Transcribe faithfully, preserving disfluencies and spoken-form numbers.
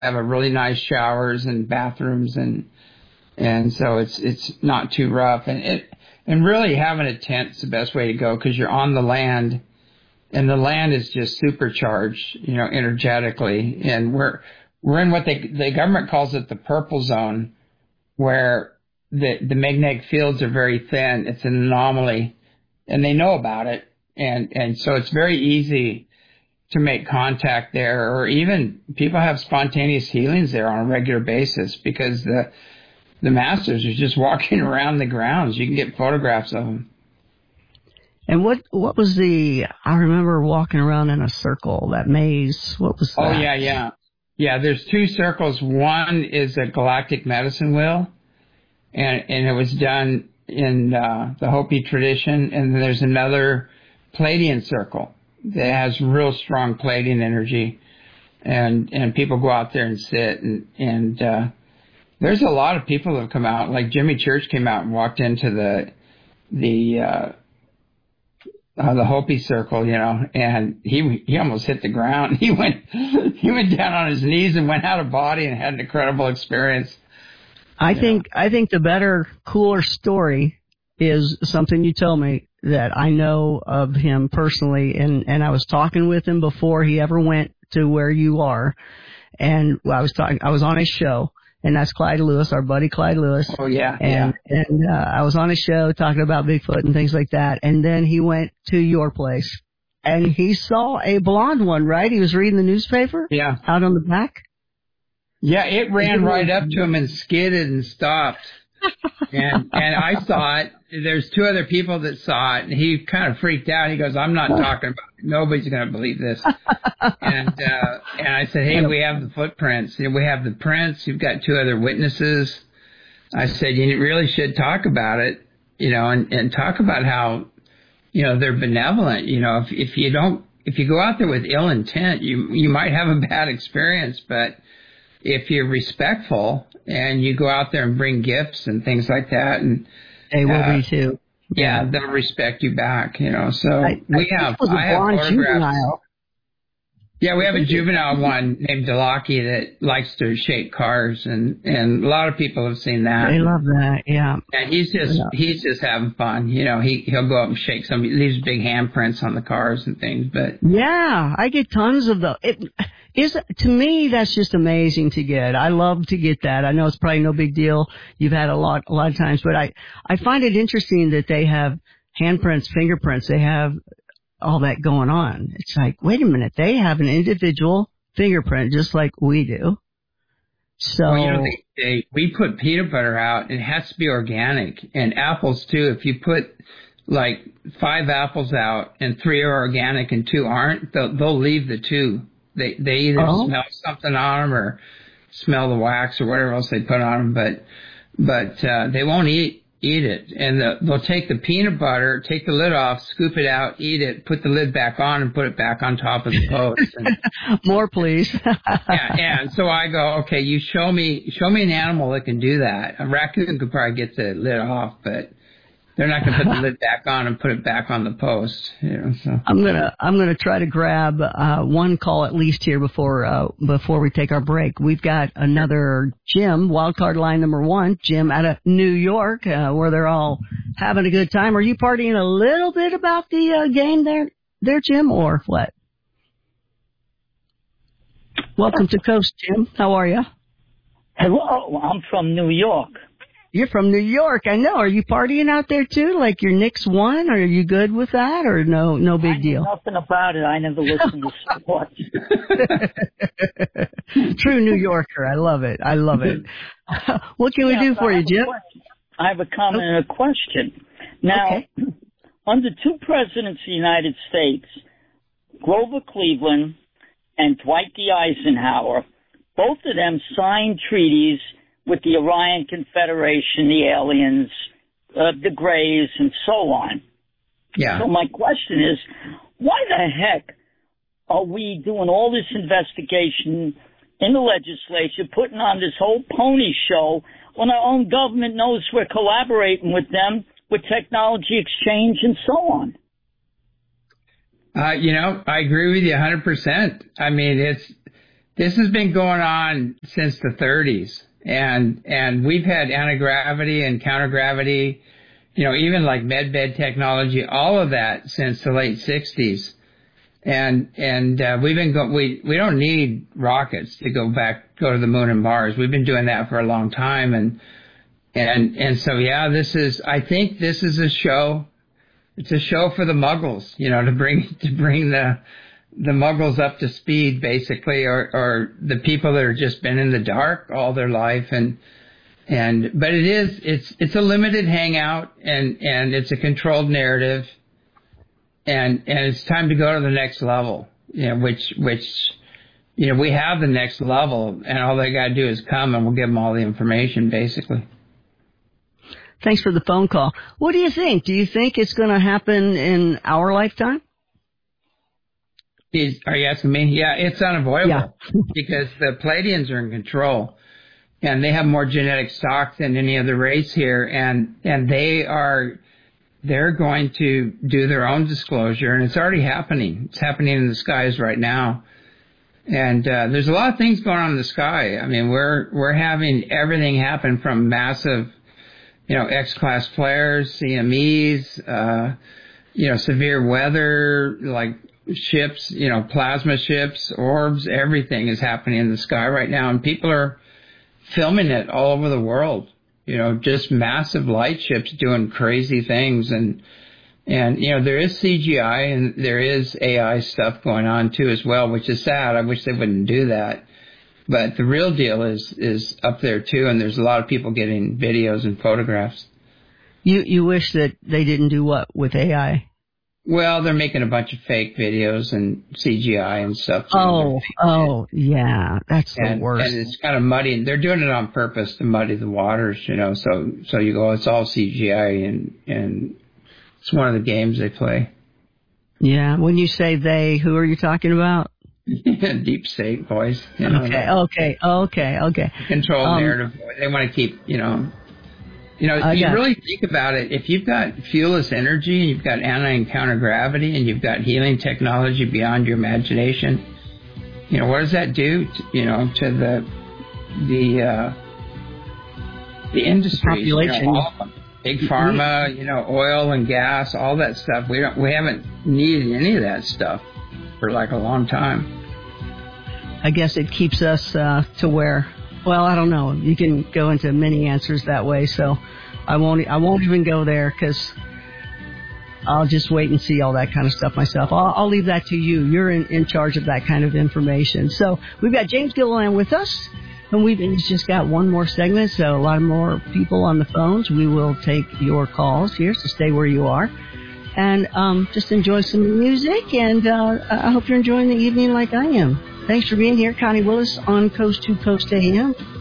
have a really nice showers and bathrooms, and and so it's it's not too rough. And it and really having a tent is the best way to go because you're on the land, and the land is just supercharged, you know, energetically. And we're we're in what they the government calls it the purple zone, where the the magnetic fields are very thin. It's an anomaly, and they know about it, and and so it's very easy to make contact there, or even people have spontaneous healings there on a regular basis because the the masters are just walking around the grounds. You can get photographs of them. And what what was the? I remember walking around in a circle, that maze. What was that? Oh yeah, yeah, yeah. There's two circles. One is a galactic medicine wheel, and and it was done in uh, the Hopi tradition. And then there's another Pleiadian circle that has real strong Pleiadian energy, and and people go out there and sit, and and uh, there's a lot of people that have come out. Like Jimmy Church came out and walked into the the uh, uh, the Hopi circle, you know, and he he almost hit the ground. He went he went down on his knees and went out of body and had an incredible experience. I think know. I think the better, cooler story is something you told me that I know of him personally, and, and I was talking with him before he ever went to where you are, and I was talking, I was on his show, and that's Clyde Lewis, our buddy Clyde Lewis. Oh yeah, and yeah. and uh, I was on his show talking about Bigfoot and things like that, and then he went to your place, and he saw a blonde one, right? He was reading the newspaper, yeah, out on the back. Yeah, it ran right up to him and skidded and stopped. and and I saw it. There's two other people that saw it, and he kind of freaked out. He goes, "I'm not talking about it. Nobody's going to believe this." and uh, and I said, "Hey, we have the footprints. You know, we have the prints. You've got two other witnesses." I said, "You really should talk about it, you know, and, and talk about how, you know, they're benevolent. You know, if if you don't, if you go out there with ill intent, you you might have a bad experience, but if you're respectful and you go out there and bring gifts and things like that, and they will uh, be too. Yeah, they'll respect you back, you know. So I, we I have, I have photographs. Juvenile. Yeah, we have a juvenile one named Delaki that likes to shake cars, and, and a lot of people have seen that. They love that, yeah. And he's just yeah. he's just having fun, you know. He he'll go up and shake some. These big handprints on the cars and things, but yeah, I get tons of those. It is to me that's just amazing to get. I love to get that. I know it's probably no big deal. You've had a lot a lot of times, but I I find it interesting that they have handprints, fingerprints. They have all that going on. It's like, wait a minute, they have an individual fingerprint just like we do. So well, you know, they, they, we put peanut butter out, and it has to be organic, and apples too. If you put like five apples out and three are organic and two aren't, they'll, they'll leave the two. They they either oh. smell something on them or smell the wax or whatever else they put on them, but but uh, they won't eat. Eat it, and the, they'll take the peanut butter, take the lid off, scoop it out, eat it, put the lid back on, and put it back on top of the post. And, More, please. yeah, and so I go, okay, you show me, show me an animal that can do that. A raccoon could probably get the lid off, but they're not going to put the lid back on and put it back on the post. You know, so. I'm gonna, I'm gonna try to grab uh, one call at least here before, uh, before we take our break. We've got another Jim, wildcard line number one, Jim out of New York, uh, where they're all having a good time. Are you partying a little bit about the uh, game there, there, Jim, or what? Welcome to Coast, Jim. How are you? Hello, I'm from New York. You're from New York, I know. Are you partying out there too? Like your Knicks won? Or are you good with that? Or no, no big I know deal? Nothing about it. I never listened to sports. True New Yorker. I love it. I love it. What can we yeah, do for you, Jim? I have a comment and a question. Now, okay. Under two presidents of the United States, Grover Cleveland and Dwight D. Eisenhower, both of them signed treaties with the Orion Confederation, the aliens, uh, the Greys, and so on. Yeah. So my question is, why the heck are we doing all this investigation in the legislature, putting on this whole pony show, when our own government knows we're collaborating with them with technology exchange and so on? Uh, you know, I agree with you one hundred percent. I mean, it's This has been going on since the thirties, and and we've had anti-gravity and counter-gravity, you know, even like medbed technology, all of that since the late sixties. And and uh, we've been go- we we don't need rockets to go back go to the moon and Mars. We've been doing that for a long time, and and and so yeah, this is I think this is a show. It's a show for the Muggles, you know, to bring to bring the the Muggles up to speed, basically, or or the people that have just been in the dark all their life, and and but it is it's it's a limited hangout, and and it's a controlled narrative. And and it's time to go to the next level, you know, which which you know we have the next level, and all they got to do is come, and we'll give them all the information, basically. Thanks for the phone call. What do you think? Do you think it's going to happen in our lifetime? Is, are you asking me? Yeah, it's unavoidable yeah. because the Pleiadians are in control, and they have more genetic stock than any other race here, and and they are. They're going to do their own disclosure, and it's already happening. It's happening in the skies right now. And uh, there's a lot of things going on in the sky. I mean, we're we're having everything happen from massive, you know, X-class flares, C M Es, uh, you know, severe weather, like ships, you know, plasma ships, orbs, everything is happening in the sky right now. And people are filming it all over the world. You know, just massive light ships doing crazy things. And, and, you know, there is C G I and there is A I stuff going on too as well, which is sad. I wish they wouldn't do that. But the real deal is, is up there too. And there's a lot of people getting videos and photographs. You, you wish that they didn't do what with A I? Well, they're making a bunch of fake videos and C G I and stuff. Oh, oh, yeah, that's the and, worst. And it's kind of muddy. They're doing it on purpose to muddy the waters, you know. So, so you go, it's all C G I, and and it's one of the games they play. Yeah. When you say they, who are you talking about? Deep state boys. You know, okay, okay, okay, okay. Controlled um, narrative. They want to keep, you know. You know, I you got really think about it. If you've got fuelless energy, you've got anti and counter gravity, and you've got healing technology beyond your imagination, you know, what does that do? To, you know, to the the uh, the industry, population, you know, all of them. Big pharma, you know, oil and gas, all that stuff. We don't, we haven't needed any of that stuff for like a long time. I guess it keeps us uh, to where. Well, I don't know. You can go into many answers that way, so I won't. I won't even go there because I'll just wait and see all that kind of stuff myself. I'll, I'll leave that to you. You're in, in charge of that kind of information. So we've got James Gilliland with us, and we've just got one more segment. So a lot more people on the phones. We will take your calls here, so stay where you are, and um, just enjoy some music. And uh, I hope you're enjoying the evening like I am. Thanks for being here, Connie Willis on Coast to Coast A M.